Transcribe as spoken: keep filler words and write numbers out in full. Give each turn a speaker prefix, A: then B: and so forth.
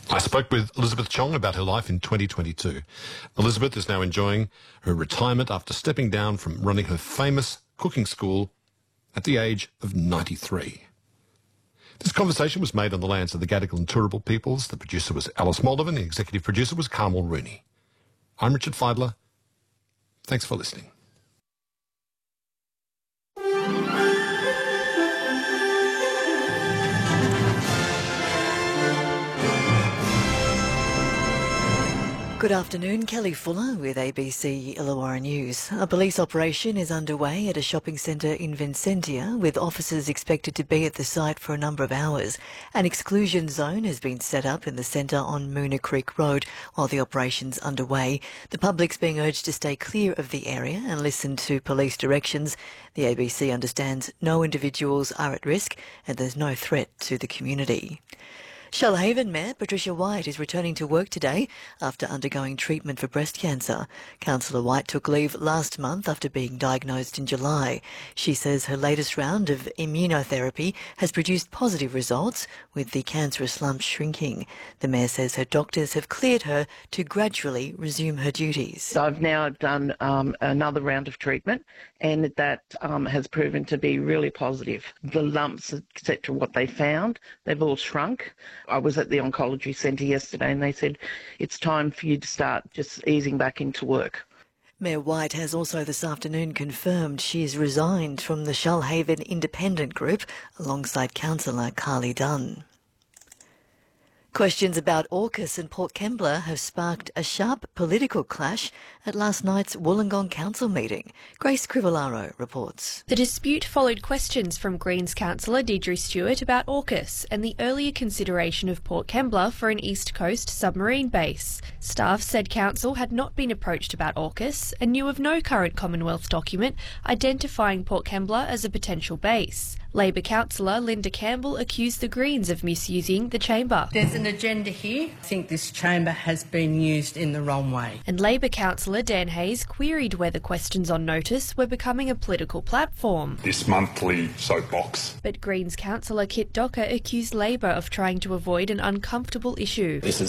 A: I spoke with Elizabeth Chong about her life in twenty twenty-two. Elizabeth is now enjoying her retirement after stepping down from running her famous cooking school at the age of ninety-three. This conversation was made on the lands of the Gadigal and Turrbal peoples. The producer was Alice Moldovan. The executive producer was Carmel Rooney. I'm Richard Feidler. Thanks for listening.
B: Good afternoon, Kelly Fuller with A B C Illawarra News. A police operation is underway at a shopping centre in Vincentia, with officers expected to be at the site for a number of hours. An exclusion zone has been set up in the centre on Moona Creek Road while the operation's underway. The public's being urged to stay clear of the area and listen to police directions. The A B C understands no individuals are at risk and there's no threat to the community. Shoalhaven Mayor Patricia White is returning to work today after undergoing treatment for breast cancer. Councillor White took leave last month after being diagnosed in July. She says her latest round of immunotherapy has produced positive results, with the cancerous lump shrinking. The Mayor says her doctors have cleared her to gradually resume her duties.
C: I've now done um, another round of treatment, and that um, has proven to be really positive. The lumps, et cetera, what they found, they've all shrunk. I was at the oncology centre yesterday and they said it's time for you to start just easing back into work.
B: Mayor White has also this afternoon confirmed she's resigned from the Shoalhaven Independent Group alongside Councillor Carly Dunn. Questions about AUKUS and Port Kembla have sparked a sharp political clash at last night's Wollongong Council meeting. Grace Crivellaro reports.
D: The dispute followed questions from Greens councillor Deirdre Stewart about AUKUS and the earlier consideration of Port Kembla for an East Coast submarine base. Staff said council had not been approached about AUKUS and knew of no current Commonwealth document identifying Port Kembla as a potential base. Labor councillor Linda Campbell accused the Greens of misusing the chamber.
E: There's an agenda here. I think this chamber has been used in the wrong way.
D: And Labor councillor Dan Hayes queried whether questions on notice were becoming a political platform.
F: This monthly soapbox.
D: But Greens councillor Kit Docker accused Labor of trying to avoid an uncomfortable issue.
G: This is